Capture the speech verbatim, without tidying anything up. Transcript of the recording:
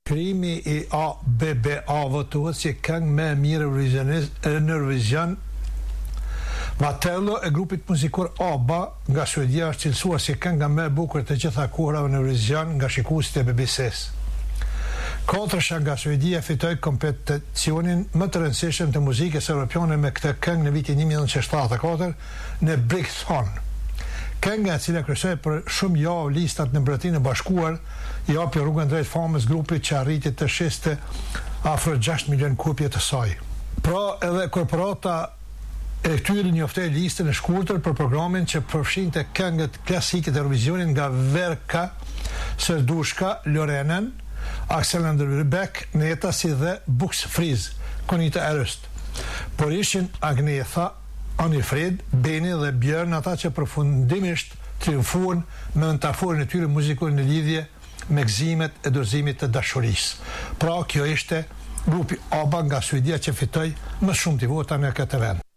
Krijimi i A B B A votohet si këngë më e mirë në Eurovision. Vatello e grupit muzikor ABBA nga Suedia është cilësuar si kënga më e bukur të gjitha kohërave në Eurovision nga shikuesit e B B C-s. Katërsha nga Suedia fitoi kompeticionin më të rëndësishëm të muzikës europiane me këtë këngë në vitin një mijë nëntëqind e shtatëdhjetë e katër në Brighton. Kënga e cila kryesoi për shumë javë listat në Mbretërinë e Bashkuar i japi rrugën drejt famës grupit që arriti të shiste afro gjashtë milion kopje të saj. Pra edhe korporata e këtyre njoftoi listën e shkurtër për programin që përfshinte këngët klasike të Eurovisionit nga Verka, Serdushka, Lorenen, Axel Rybak, Neta si dhe Bux Friz, Konita Erøst. Por ishin Agnetha, Anifred, Beni dhe Björn ata që përfundimisht triumfuan me metaforën e tyre muzikore në lidhje me gëzimet e dorëzimit të dashurisë. Pra kjo ishte grupi ABBA nga Suedia që fitoi më shumë të vota në këtë vend.